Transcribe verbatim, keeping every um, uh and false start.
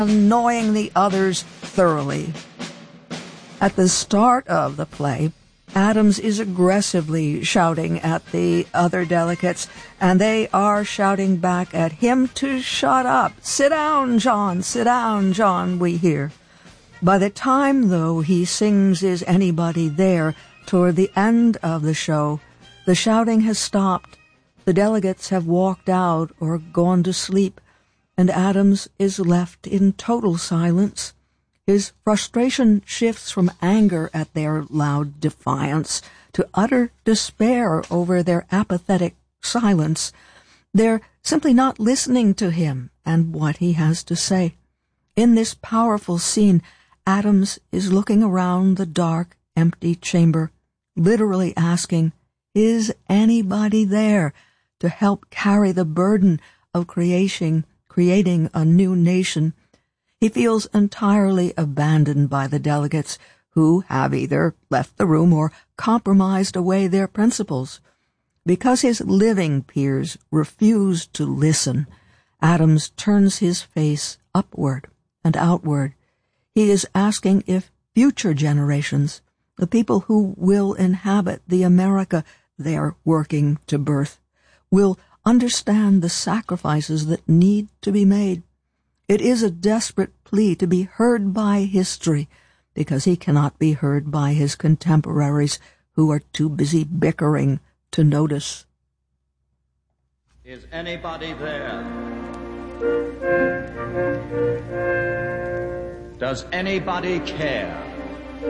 annoying the others thoroughly. At the start of the play, Adams is aggressively shouting at the other delegates, and they are shouting back at him to shut up. "Sit down, John, sit down, John," we hear. By the time, though, he sings "Is Anybody There?" toward the end of the show, the shouting has stopped, the delegates have walked out or gone to sleep, and Adams is left in total silence. His frustration shifts from anger at their loud defiance to utter despair over their apathetic silence. They're simply not listening to him and what he has to say. In this powerful scene, Adams is looking around the dark, empty chamber, literally asking, "Is anybody there?" to help carry the burden of creating, creating a new nation. He feels entirely abandoned by the delegates, who have either left the room or compromised away their principles. Because his living peers refuse to listen, Adams turns his face upward and outward. He is asking if future generations, the people who will inhabit the America they are working to birth, will understand the sacrifices that need to be made. It is a desperate plea to be heard by history, because he cannot be heard by his contemporaries who are too busy bickering to notice. Is anybody there? Does anybody care?